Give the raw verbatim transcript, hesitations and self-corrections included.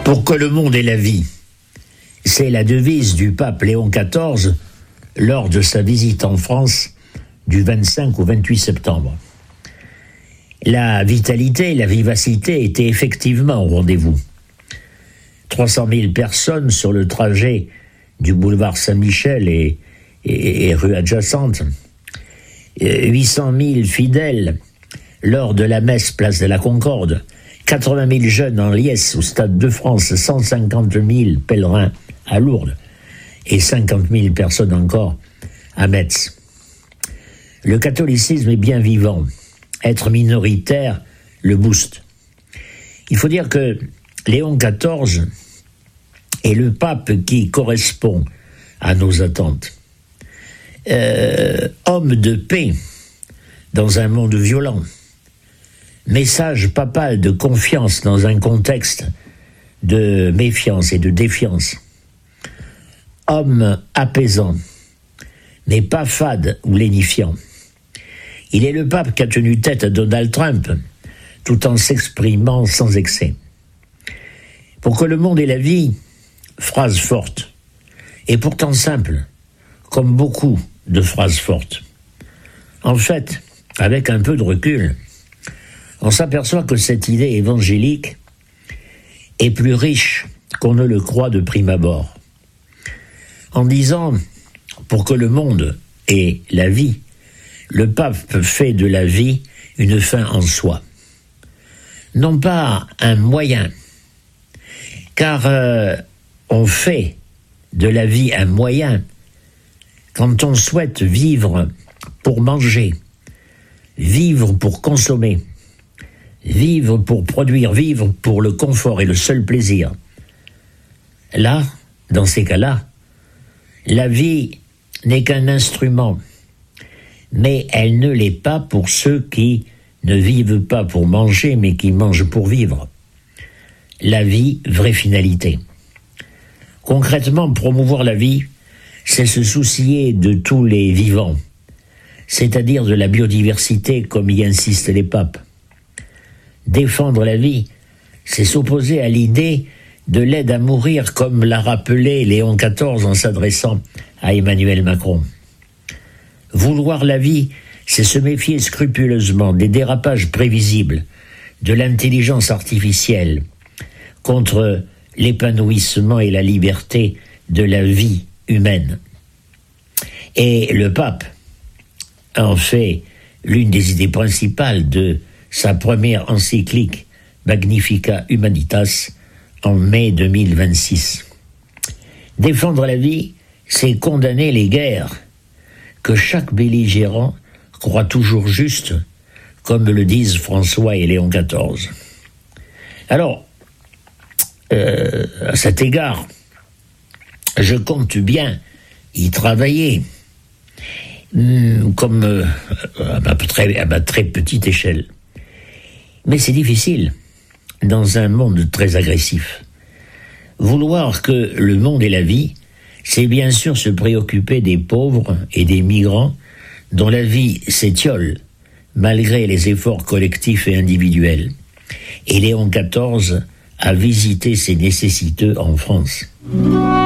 Pour que le monde ait la vie, c'est la devise du pape Léon quatorze lors de sa visite en France du vingt-cinq au vingt-huit septembre. La vitalité, la vivacité étaient effectivement au rendez-vous. trois cent mille personnes sur le trajet du boulevard Saint-Michel et, et, et rue adjacente. huit cent mille fidèles lors de la messe place de la Concorde. quatre-vingt mille jeunes en liesse au Stade de France. cent cinquante mille pèlerins à Lourdes. Et cinquante mille personnes encore à Metz. Le catholicisme est bien vivant. Être minoritaire le booste. Il faut dire que Léon quatorze est le pape qui correspond à nos attentes. Euh, homme de paix dans un monde violent. Message papal de confiance dans un contexte de méfiance et de défiance. Homme apaisant, mais pas fade ou lénifiant. Il est le pape qui a tenu tête à Donald Trump, tout en s'exprimant sans excès. Pour que le monde ait la vie, phrase forte, et pourtant simple, comme beaucoup de phrases fortes. En fait, avec un peu de recul, on s'aperçoit que cette idée évangélique est plus riche qu'on ne le croit de prime abord. En disant, pour que le monde ait la vie, le pape fait de la vie une fin en soi. Non pas un moyen, car euh, on fait de la vie un moyen quand on souhaite vivre pour manger, vivre pour consommer, vivre pour produire, vivre pour le confort et le seul plaisir. Là, dans ces cas-là, la vie n'est qu'un instrument, mais elle ne l'est pas pour ceux qui ne vivent pas pour manger, mais qui mangent pour vivre. La vie, vraie finalité. Concrètement, promouvoir la vie, c'est se soucier de tous les vivants, c'est-à-dire de la biodiversité, comme y insistent les papes. Défendre la vie, c'est s'opposer à l'idée de l'aide à mourir, comme l'a rappelé Léon quatorze en s'adressant à Emmanuel Macron. Vouloir la vie, c'est se méfier scrupuleusement des dérapages prévisibles de l'intelligence artificielle contre l'épanouissement et la liberté de la vie humaine. Et le pape en fait l'une des idées principales de sa première encyclique Magnificat Humanitas en mai deux mille vingt-six. Défendre la vie, c'est condamner les guerres que chaque belligérant croit toujours justes, comme le disent François et Léon quatorze. Alors, euh, à cet égard, je compte bien y travailler, comme euh, à, ma très, à ma très petite échelle. Mais c'est difficile dans un monde très agressif. Vouloir que le monde ait la vie, c'est bien sûr se préoccuper des pauvres et des migrants dont la vie s'étiole malgré les efforts collectifs et individuels. Et Léon quatorze a visité ces nécessiteux en France.